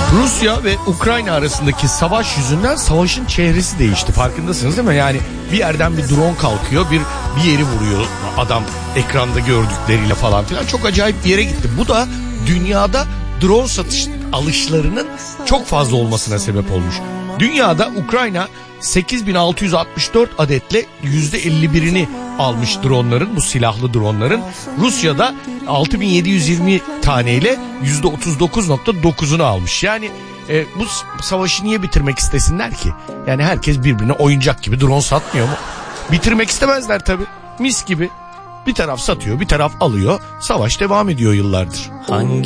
Rusya ve Ukrayna arasındaki savaş yüzünden savaşın çehresi değişti. Farkındasınız değil mi? Yani bir yerden bir drone kalkıyor, bir yeri vuruyor adam ekranda gördükleriyle falan filan. Çok acayip bir yere gitti. Bu da dünyada drone satış alışlarının çok fazla olmasına sebep olmuş. Dünyada Ukrayna 8664 adetle %51'ini almış dronların, bu silahlı dronların. Rusya'da 6720 taneyle %39.9'unu almış. Yani bu savaşı niye bitirmek istesinler ki? Yani herkes birbirine oyuncak gibi drone satmıyor mu? Bitirmek istemezler tabii. Mis gibi. Bir taraf satıyor, bir taraf alıyor. Savaş devam ediyor yıllardır. Hangi